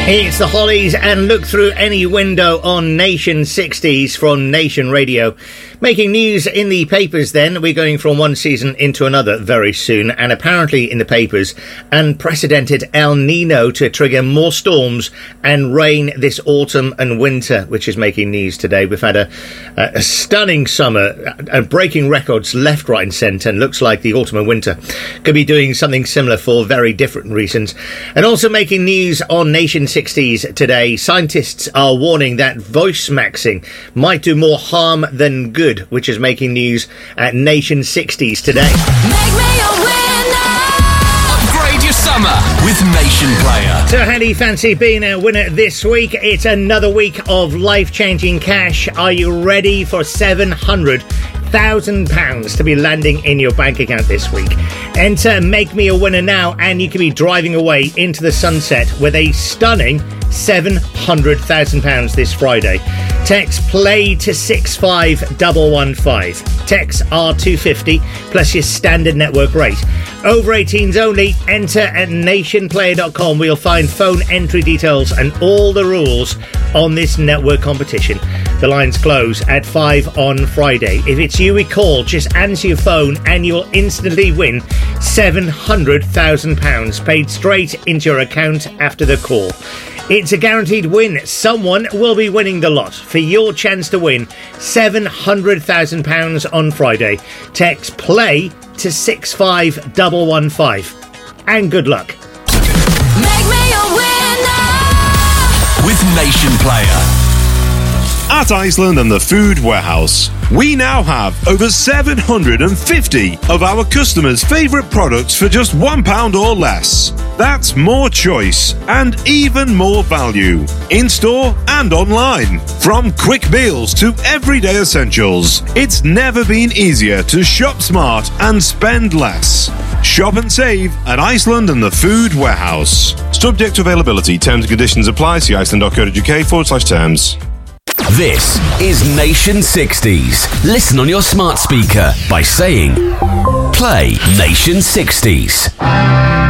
It's the Hollies and Look Through Any Window on Nation 60s from Nation Radio. Making news in the papers then. We're going from one season into another very soon. And apparently in the papers, unprecedented El Nino to trigger more storms and rain this autumn and winter, which is making news today. We've had a stunning summer, breaking records left, right and centre. And looks like the autumn and winter could be doing something similar for very different reasons. And also making news on Nation 60s today. Scientists are warning that voice maxing might do more harm than good, which is making news at Nation 60s today. Make me a winner. Upgrade your summer with Nation Player. So how do you fancy being a winner this week? It's another week of life-changing cash. Are you ready for £700,000 to be landing in your bank account this week? Enter Make Me a Winner now and you can be driving away into the sunset with a stunning £700,000 this Friday. Text play to 65115. Text R250 plus your standard network rate. Over 18s only. Enter at nationplayer.com where you'll find phone entry details and all the rules on this network competition. The lines close at 5 on Friday. If it's you we call, just answer your phone and you'll instantly win £700,000 paid straight into your account after the call. It's a guaranteed win. Someone will be winning the lot. For your chance to win £700,000 on Friday, text play to 65115. And good luck. Make me a winner. With Nation Player. At Iceland and the Food Warehouse, we now have over 750 of our customers' favourite products for just £1 or less. That's more choice and even more value, in-store and online. From quick meals to everyday essentials, it's never been easier to shop smart and spend less. Shop and save at Iceland and the Food Warehouse. Subject to availability, terms and conditions apply. See iceland.co.uk/terms. This is Nation 60s. Listen on your smart speaker by saying, play Nation 60s.